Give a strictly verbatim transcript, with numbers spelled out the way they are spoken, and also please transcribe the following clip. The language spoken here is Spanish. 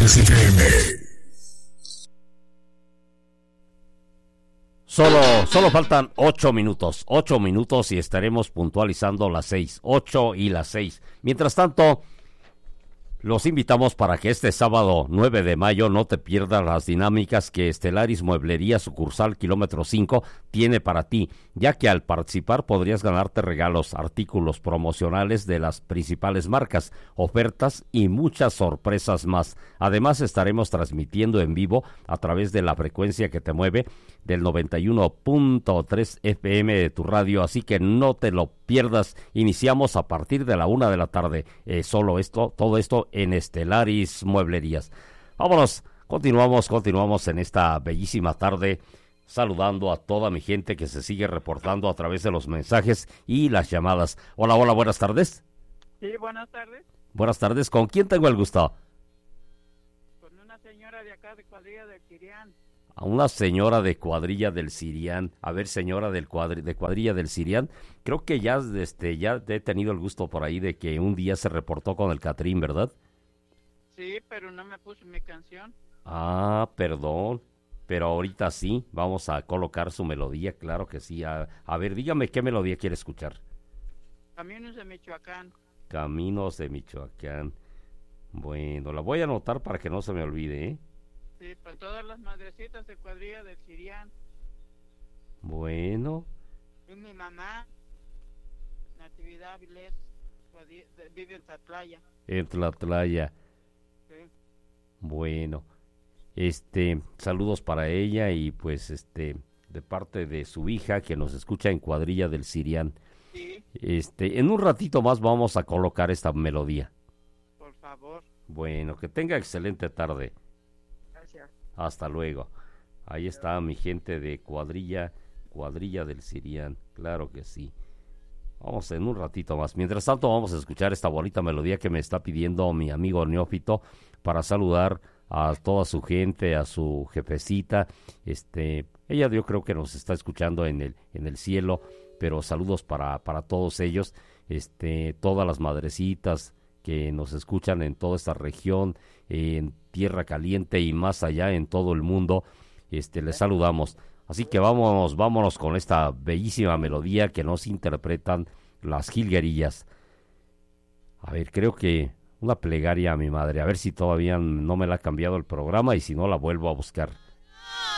Estelares F M. Solo, solo faltan ocho minutos, ocho minutos y estaremos puntualizando las seis, ocho y las seis. Mientras tanto, los invitamos para que este sábado nueve de mayo no te pierdas las dinámicas que Estelaris Mueblería Sucursal Kilómetro cinco tiene para ti, ya que al participar podrías ganarte regalos, artículos promocionales de las principales marcas, ofertas y muchas sorpresas más. Además estaremos transmitiendo en vivo a través de la frecuencia que te mueve del noventa y uno punto tres F M de tu radio, así que no te lo pierdas. Iniciamos a partir de la una de la tarde, eh, solo esto, todo esto en Estelaris Mueblerías. Vámonos, continuamos, continuamos en esta bellísima tarde, saludando a toda mi gente que se sigue reportando a través de los mensajes y las llamadas. Hola, hola, buenas tardes. Sí, buenas tardes. Buenas tardes, ¿con quién tengo el gusto? Con una señora de acá de Cuadrilla del Sirián. A una señora de Cuadrilla del Sirián. A ver, señora del cuadri, de Cuadrilla del Sirián, creo que ya, este, ya he tenido el gusto por ahí de que un día se reportó con el Catrín, ¿verdad? Sí, pero no me puso mi canción. Ah, perdón, pero ahorita sí, vamos a colocar su melodía, claro que sí. A, a ver, dígame qué melodía quiere escuchar. Caminos de Michoacán. Caminos de Michoacán. Bueno, la voy a anotar para que no se me olvide, ¿eh? Sí, para todas las madrecitas de Cuadrilla del Sirián. Bueno. Y mi mamá, Natividad Vilés, vive en Tlatlaya. En Tlatlaya. Sí. Bueno, este, saludos para ella y pues este, de parte de su hija que nos escucha en Cuadrilla del Sirián. Sí. Este, en un ratito más vamos a colocar esta melodía. Por favor. Bueno, que tenga excelente tarde. Gracias. Hasta luego. Ahí está mi gente de Cuadrilla, Cuadrilla del Sirián, claro que sí. Vamos en un ratito más. Mientras tanto vamos a escuchar esta bonita melodía que me está pidiendo mi amigo Neófito para saludar a toda su gente, a su jefecita. Este, ella yo creo que nos está escuchando en el en el cielo, pero saludos para para todos ellos, este, todas las madrecitas que nos escuchan en toda esta región, en Tierra Caliente y más allá en todo el mundo. Este, les saludamos. Así que vámonos, vámonos con esta bellísima melodía que nos interpretan las Jilguerillas. A ver, creo que una plegaria a mi madre, a ver si todavía no me la ha cambiado el programa y si no la vuelvo a buscar.